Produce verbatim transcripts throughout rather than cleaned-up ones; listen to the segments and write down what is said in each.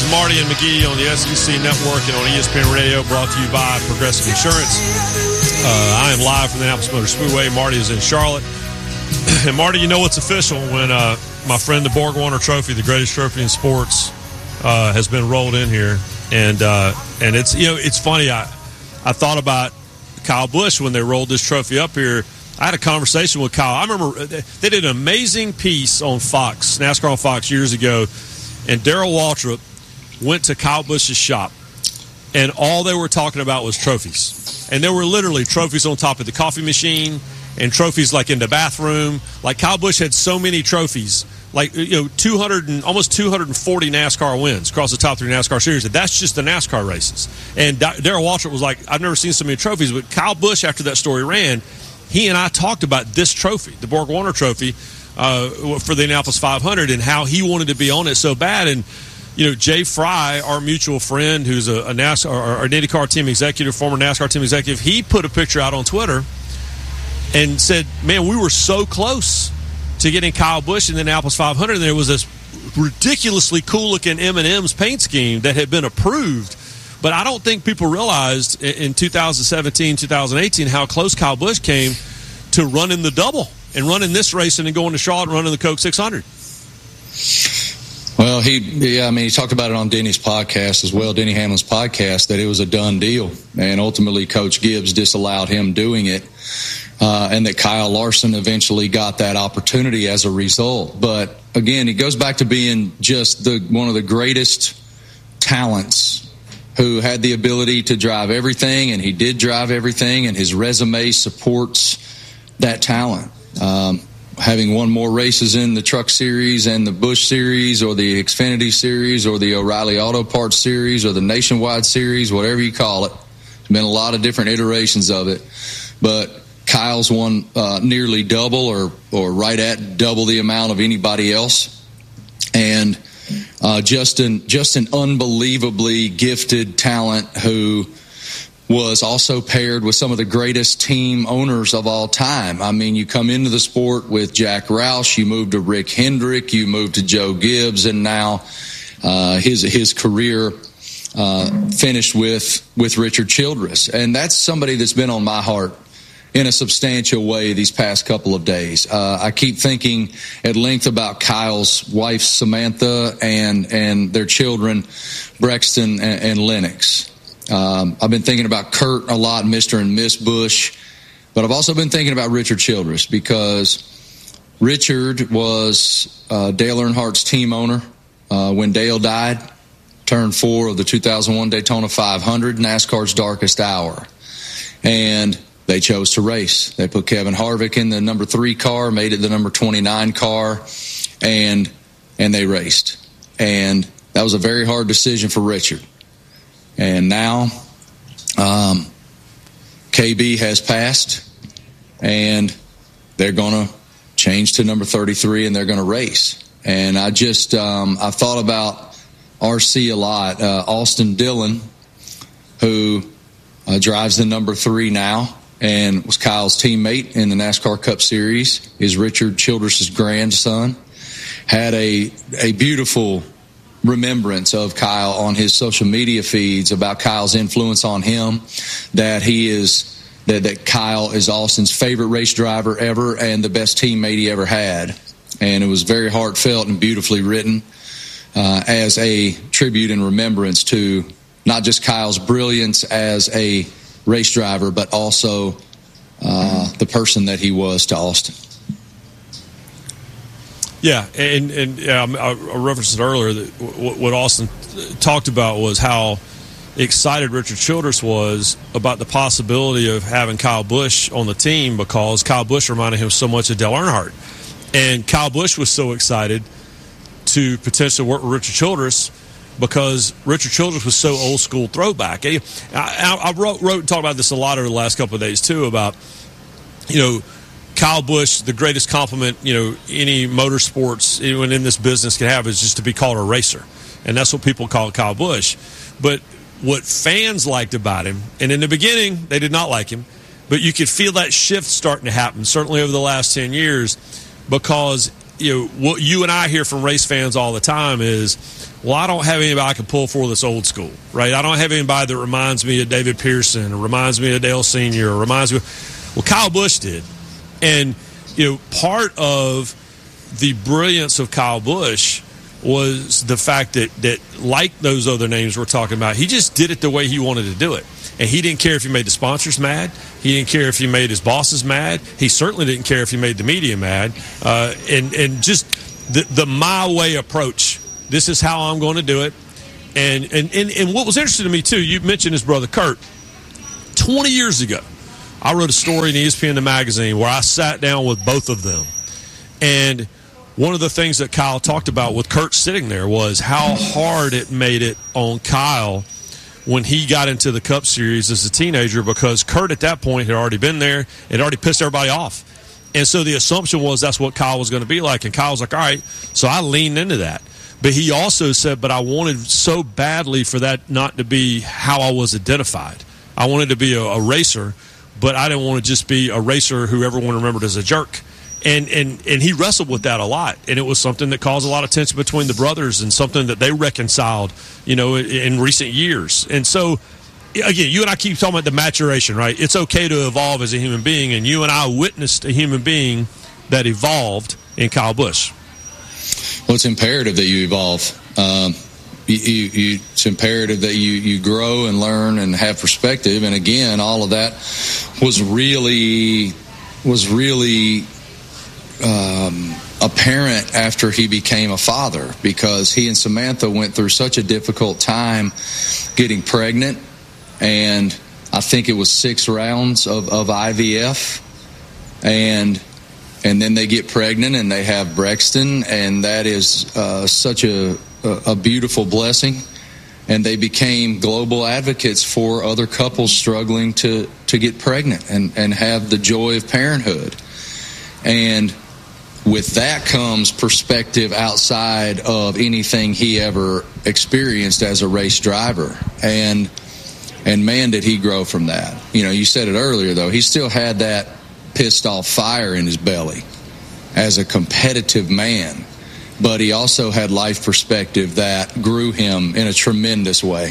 Marty and McGee on the S E C Network and on E S P N Radio, brought to you by Progressive Insurance. Uh, I am live from the Indianapolis Motor Speedway. Marty is in Charlotte. And Marty, you know what's official when uh, my friend the Borg Warner Trophy, the greatest trophy in sports, uh, has been rolled in here. And uh, and it's you know it's funny. I I thought about Kyle Busch when they rolled this trophy up here. I had a conversation with Kyle. I remember they did an amazing piece on Fox, NASCAR on Fox years ago, and Darrell Waltrip went to Kyle Busch's shop, and all they were talking about was trophies. And there were literally trophies on top of the coffee machine and trophies like in the bathroom. Like Kyle Busch had so many trophies, like you know, two hundred and almost two hundred forty NASCAR wins across the top three NASCAR series. And that's just the NASCAR races. And Darrell Waltrip was like, I've never seen so many trophies. But Kyle Busch, after that story ran, he and I talked about this trophy, the Borg Warner Trophy, uh, for the Indianapolis five hundred, and how he wanted to be on it so bad. And you know, Jay Fry, our mutual friend, who's a, a NASCAR, or an IndyCar team executive, former NASCAR team executive, he put a picture out on Twitter and said, "Man, we were so close to getting Kyle Busch in the Indianapolis five hundred, and there was this ridiculously cool-looking M and M's paint scheme that had been approved." But I don't think people realized in two thousand seventeen, two thousand eighteen how close Kyle Busch came to running the double and running this race and then going to Charlotte and running the Coke six hundred. Well, he, yeah, I mean, he talked about it on Denny's podcast as well, Denny Hamlin's podcast, that it was a done deal. And ultimately, Coach Gibbs disallowed him doing it, uh, and that Kyle Larson eventually got that opportunity as a result. But again, it goes back to being just the one of the greatest talents who had the ability to drive everything, and he did drive everything, and his resume supports that talent. Um, having won more races in the Truck Series and the Busch Series or the Xfinity Series or the O'Reilly Auto Parts Series or the Nationwide Series, whatever you call it. There's been a lot of different iterations of it. But Kyle's won uh, nearly double or, or right at double the amount of anybody else. And uh, just, an, just an unbelievably gifted talent who was also paired with some of the greatest team owners of all time. I mean, you come into the sport with Jack Roush, you move to Rick Hendrick, you move to Joe Gibbs, and now uh, his his career uh, finished with, with Richard Childress. And that's somebody that's been on my heart in a substantial way these past couple of days. Uh, I keep thinking at length about Kyle's wife, Samantha, and, and their children, Brexton and, and Lennox. Um, I've been thinking about Kurt a lot, Mister and Miss Busch, but I've also been thinking about Richard Childress because Richard was uh, Dale Earnhardt's team owner uh, when Dale died, turned four of the two thousand one Daytona five hundred, NASCAR's darkest hour. And they chose to race. They put Kevin Harvick in the number three car, made it the number twenty-nine car, and and they raced. And that was a very hard decision for Richard. And now um, K B has passed, and they're going to change to number thirty-three, and they're going to race. And I just um, I've thought about R C a lot. Uh, Austin Dillon, who uh, drives the number three now and was Kyle's teammate in the NASCAR Cup Series, is Richard Childress's grandson, had a a beautiful remembrance of Kyle on his social media feeds about Kyle's influence on him, that he is that, that Kyle is Austin's favorite race driver ever and the best teammate he ever had. And it was very heartfelt and beautifully written uh, as a tribute and remembrance to not just Kyle's brilliance as a race driver, but also uh, the person that he was to Austin. Yeah, and, and yeah, I referenced it earlier that what Austin talked about was how excited Richard Childress was about the possibility of having Kyle Busch on the team because Kyle Busch reminded him so much of Dale Earnhardt. And Kyle Busch was so excited to potentially work with Richard Childress because Richard Childress was so old school throwback. I, I, I wrote, wrote and talked about this a lot over the last couple of days too about, you know, Kyle Busch, the greatest compliment, you know, any motorsports, anyone in this business can have is just to be called a racer. And that's what people call Kyle Busch. But what fans liked about him, and in the beginning, they did not like him, but you could feel that shift starting to happen, certainly over the last ten years, because, you know, what you and I hear from race fans all the time is, well, I don't have anybody I can pull for that's old school, right? I don't have anybody that reminds me of David Pearson or reminds me of Dale Senior or reminds me of, well, Kyle Busch did. And, you know, part of the brilliance of Kyle Busch was the fact that, that, like those other names we're talking about, he just did it the way he wanted to do it. And he didn't care if he made the sponsors mad. He didn't care if he made his bosses mad. He certainly didn't care if he made the media mad. Uh, and, and just the, the my way approach. This is how I'm going to do it. And, and, and, and what was interesting to me, too, you mentioned his brother Kurt. twenty years ago, I wrote a story in E S P N the magazine where I sat down with both of them. And one of the things that Kyle talked about with Kurt sitting there was how hard it made it on Kyle when he got into the Cup Series as a teenager, because Kurt at that point had already been there. It already pissed everybody off. And so the assumption was that's what Kyle was going to be like. And Kyle was like, all right. So I leaned into that. But he also said, but I wanted so badly for that not to be how I was identified. I wanted to be a, a racer, but I didn't want to just be a racer who everyone remembered as a jerk. And, and and he wrestled with that a lot, and it was something that caused a lot of tension between the brothers and something that they reconciled, you know, in, in recent years. And so, again, you and I keep talking about the maturation, right? It's okay to evolve as a human being, and you and I witnessed a human being that evolved in Kyle Busch. Well, it's imperative that you evolve. Um, you, you, you, it's imperative that you, you grow and learn and have perspective. And, again, all of that was really was really – Um, apparent after he became a father, because he and Samantha went through such a difficult time getting pregnant, and I think it was six rounds of, of I V F, and and then they get pregnant and they have Brexton, and that is uh, such a, a, a beautiful blessing. And they became global advocates for other couples struggling to, to get pregnant and, and have the joy of parenthood. And with that comes perspective outside of anything he ever experienced as a race driver. And and man, did he grow from that. You know, you said it earlier, though. He still had that pissed off fire in his belly as a competitive man. But he also had life perspective that grew him in a tremendous way.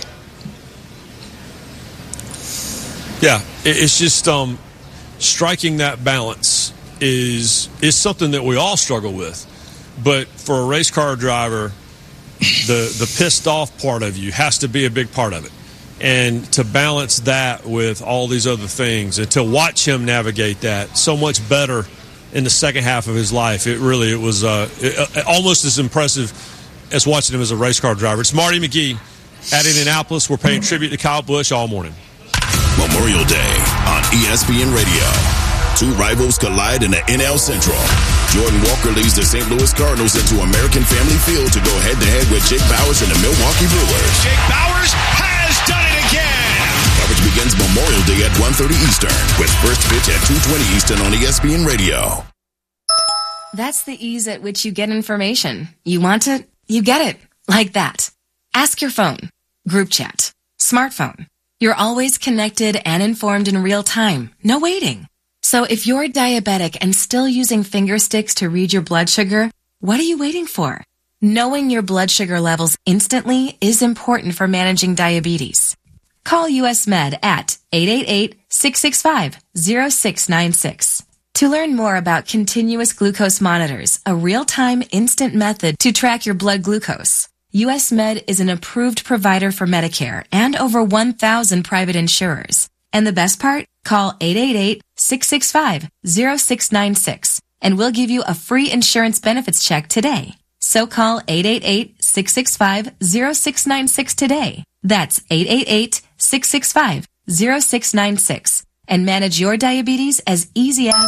Yeah, it's just um, striking that balance is is something that we all struggle with. But for a race car driver, the the pissed off part of you has to be a big part of it. And to balance that with all these other things, and to watch him navigate that so much better in the second half of his life, it really it was uh, it, almost as impressive as watching him as a race car driver. It's Marty McGee at Indianapolis. We're paying tribute to Kyle Busch all morning. Memorial Day on E S P N Radio. Two rivals collide in the N L Central. Jordan Walker leads the Saint Louis Cardinals into American Family Field to go head-to-head with Jake Bowers and the Milwaukee Brewers. Jake Bowers has done it again! Coverage begins Memorial Day at one thirty Eastern, with first pitch at two twenty Eastern on E S P N Radio. That's the ease at which you get information. You want it, you get it. Like that. Ask your phone. Group chat. Smartphone. You're always connected and informed in real time. No waiting. So if you're diabetic and still using finger sticks to read your blood sugar, what are you waiting for? Knowing your blood sugar levels instantly is important for managing diabetes. Call U S Med at eight eight eight, six six five, zero six nine six. To learn more about continuous glucose monitors, a real-time instant method to track your blood glucose, U S Med is an approved provider for Medicare and over one thousand private insurers. And the best part? Call eight eight eight, six six five, zero six nine six and we'll give you a free insurance benefits check today. So call eight eight eight, six six five, zero six nine six today. That's eight eight eight, six six five, zero six nine six and manage your diabetes as easy as...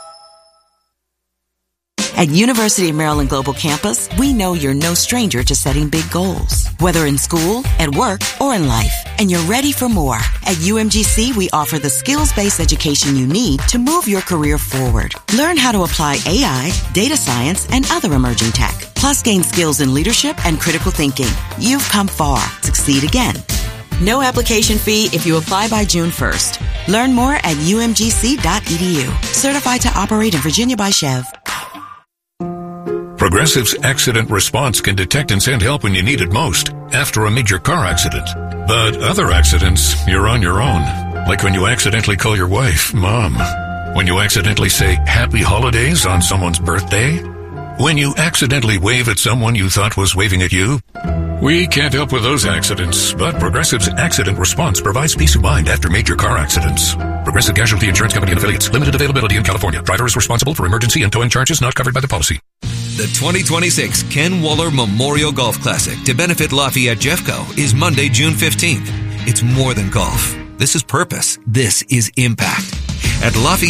At University of Maryland Global Campus, we know you're no stranger to setting big goals, whether in school, at work, or in life, and you're ready for more. At U M G C, we offer the skills-based education you need to move your career forward. Learn how to apply A I, data science, and other emerging tech, plus gain skills in leadership and critical thinking. You've come far. Succeed again. No application fee if you apply by June first. Learn more at U M G C dot E D U. Certified to operate in Virginia by Chev. Progressive's Accident Response can detect and send help when you need it most, after a major car accident. But other accidents, you're on your own. Like when you accidentally call your wife Mom. When you accidentally say Happy Holidays on someone's birthday. When you accidentally wave at someone you thought was waving at you. We can't help with those accidents, but Progressive's Accident Response provides peace of mind after major car accidents. Progressive Casualty Insurance Company and Affiliates. Limited availability in California. Driver is responsible for emergency and towing charges not covered by the policy. The twenty twenty-six Ken Waller Memorial Golf Classic to benefit Lafayette Jeffco is Monday, June fifteenth. It's more than golf. This is purpose. This is impact. At Lafayette